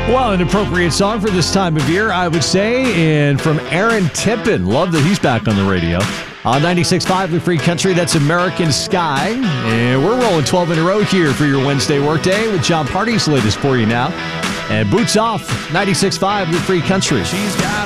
Well, an appropriate song for this time of year, I would say. And from Aaron Tippin. Love that he's back on the radio. On 96.5 The Free Country, that's American Sky. And we're rolling 12 in a row here for your Wednesday workday with John Party's latest for you now. And boots off, 96.5 The Free Country. She's got